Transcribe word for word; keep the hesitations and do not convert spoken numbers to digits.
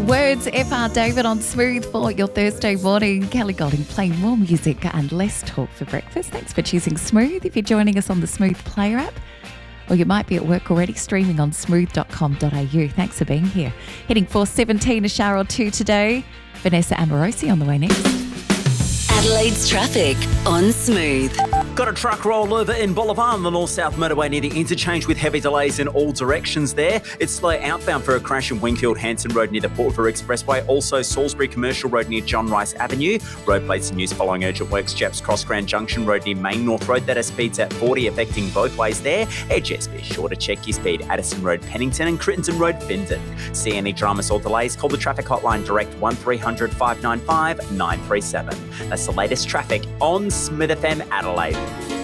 Words, F R David on Smooth for your Thursday morning. Kelly Golding playing more music and less talk for breakfast. Thanks for choosing Smooth. If you're joining us on the Smooth Player app, or you might be at work already, streaming on smooth dot com dot a u. Thanks for being here. Heading for seventeen, a shower or two today. Vanessa Amorosi on the way next. Adelaide's traffic on Smooth. Got a truck rollover in Boulevard on the north-south motorway near the interchange with heavy delays in all directions there. It's slow outbound for a crash in Wingfield Hanson Road near the Portville Expressway. Also Salisbury Commercial Road near John Rice Avenue. Road plates in use following urgent works. Japs Cross Grand Junction Road near Main North Road. That has speeds at forty, affecting both ways there. Just be sure to check your speed. Addison Road, Pennington and Crittenton Road, Findon. See any dramas or delays? Call the traffic hotline direct one three hundred five nine five nine three seven. That's the latest traffic on Smooth F M Adelaide.